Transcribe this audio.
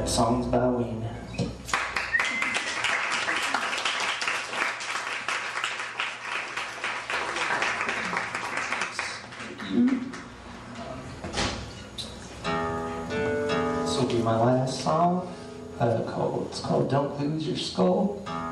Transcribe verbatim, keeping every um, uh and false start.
That song's by Ween. This will be my last song. Uh, called it's called "Don't Lose Your Skull."